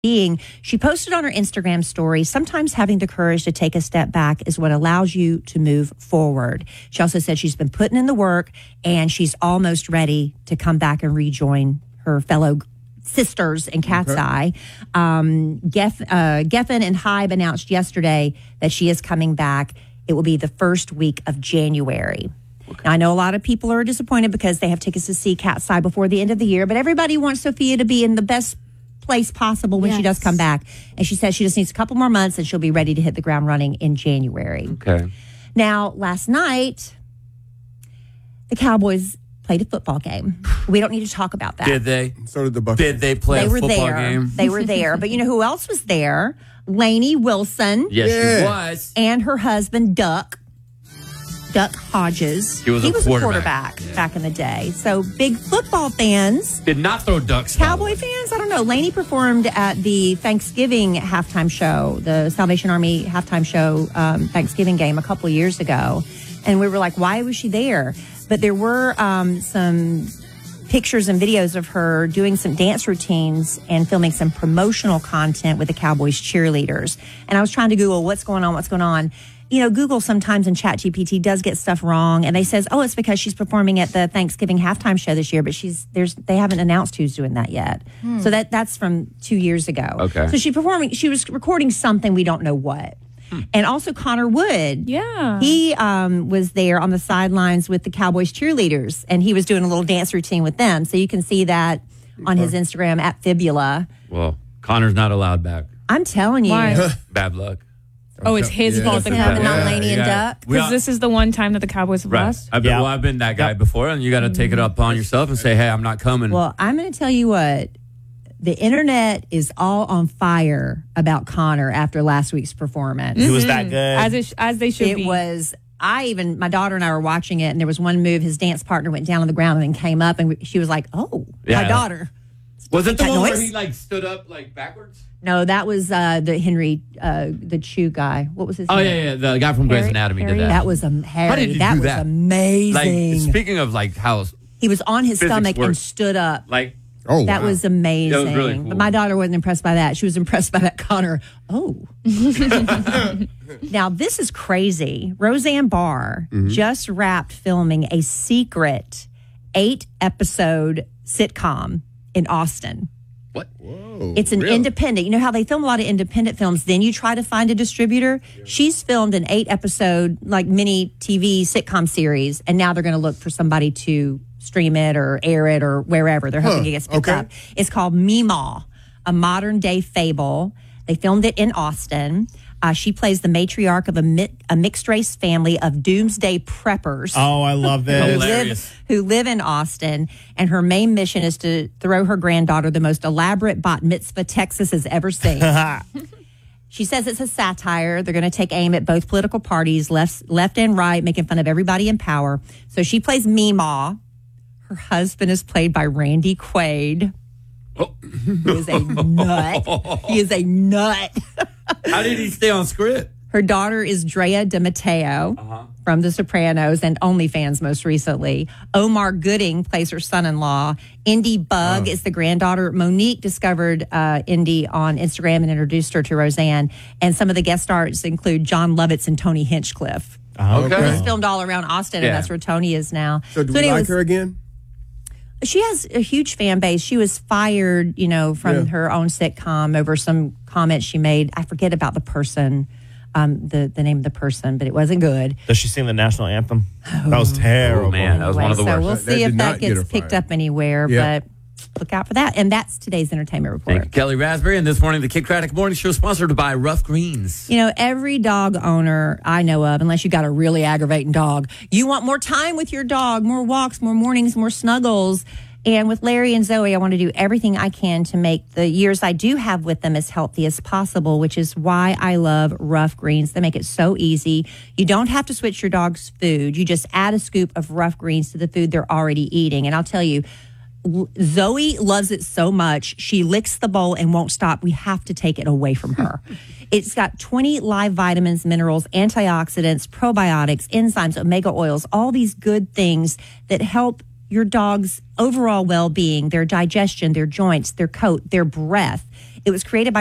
being. She posted on her Instagram story, sometimes having the courage to take a step back is what allows you to move forward. She also said she's been putting in the work and she's almost ready to come back and rejoin her fellow sisters in Cat's Eye. Geffen and Hybe announced yesterday that she is coming back. It will be the first week of January. Okay. Now, I know a lot of people are disappointed because they have tickets to see Cat's Eye before the end of the year, but everybody wants Sophia to be in the best place possible when she does come back. And she says she just needs a couple more months and she'll be ready to hit the ground running in January. Okay. Now, last night, the Cowboys played a football game. We don't need to talk about that. Did they? So did the Buccaneers. Did they play a football game? They were there. But you know who else was there? Lainey Wilson. Yes, she was. And her husband, Duck Hodges. He was a quarterback back in the day. So big football fans. Did not throw ducks. Cowboy fans? I don't know. Lainey performed at the Thanksgiving halftime show, the Salvation Army halftime show Thanksgiving game a couple of years ago. And we were like, why was she there? But there were some pictures and videos of her doing some dance routines and filming some promotional content with the Cowboys cheerleaders. And I was trying to Google what's going on. You know, Google sometimes in ChatGPT does get stuff wrong, and they says, "Oh, it's because she's performing at the Thanksgiving halftime show this year." But they haven't announced who's doing that yet. So that's from 2 years ago. Okay. So she was recording something, we don't know what. And also Connor Wood. Yeah. He was there on the sidelines with the Cowboys cheerleaders, and he was doing a little dance routine with them. So you can see that on his Instagram at Fibula. Well, Connor's not allowed back. I'm telling you. Why? Bad luck. Oh, it's his fault. Not Lainey and Duck. Because this is the one time that the Cowboys have lost. I've been that guy before, and you got to take it upon yourself and say, hey, I'm not coming. Well, I'm going to tell you what. The internet is all on fire about Connor after last week's performance. He was that good. As they should be. It was, my daughter and I were watching it, and there was one move, his dance partner went down on the ground and then came up, and she was like, oh, my daughter. Was it the one noise? where he like stood up like backwards? No, that was the Henry, the Chew guy. What was his name? Oh, yeah, the guy from Grey's Anatomy did that. That was Harry. How did you that do was that? amazing. Like, speaking of like how he was on his stomach work. and stood up. Like, that was amazing. That was really cool. But my daughter wasn't impressed by that. She was impressed by that Connor. Oh. Now, this is crazy. Roseanne Barr just wrapped filming a secret 8-episode sitcom in Austin. What? Whoa, it's an really? independent. You know how they film a lot of independent films, then you try to find a distributor? Yeah. She's filmed an 8-episode, like, mini TV sitcom series, and now they're going to look for somebody to stream it or air it or wherever. They're hoping it gets picked up. It's called Meemaw, a modern-day fable. They filmed it in Austin. She plays the matriarch of a mixed-race family of doomsday preppers. Oh, I love this. Who live in Austin, and her main mission is to throw her granddaughter the most elaborate bat mitzvah Texas has ever seen. She says it's a satire. They're going to take aim at both political parties, left and right, making fun of everybody in power. So she plays Meemaw. Her husband is played by Randy Quaid. Who is a nut. He is a nut. How did he stay on script? Her daughter is Drea De Matteo from The Sopranos and OnlyFans most recently. Omar Gooding plays her son-in-law. Indy Bug is the granddaughter. Monique discovered Indy on Instagram and introduced her to Roseanne. And some of the guest stars include John Lovitz and Tony Hinchcliffe. Okay. It was filmed all around Austin, and that's where Tony is now. So do we like her again? She has a huge fan base. She was fired, from her own sitcom over some comments she made. I forget about the person, the name of the person, but it wasn't good. Does she sing the national anthem? That was terrible. Oh, man, that was one of the worst. So we'll see if that gets picked up anywhere, but look out for that. And that's today's entertainment report. Thank you, Kelly Raspberry. And this morning, the Kick Craddock Morning Show sponsored by Rough Greens. Every dog owner I know of, unless you got a really aggravating dog, you want more time with your dog, more walks, more mornings, more snuggles. And with Larry and Zoe, I want to do everything I can to make the years I do have with them as healthy as possible, which is why I love Rough Greens. They make it so easy. You don't have to switch your dog's food. You just add a scoop of Rough Greens to the food they're already eating. And I'll tell you, Zoe loves it so much, she licks the bowl and won't stop. We have to take it away from her. It's got 20 live vitamins, minerals, antioxidants, probiotics, enzymes, omega oils, all these good things that help your dog's overall well-being, their digestion, their joints, their coat, their breath. It was created by